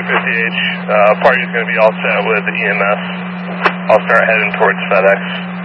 50H. Party's going to be all set with EMS. I'll start heading towards FedEx.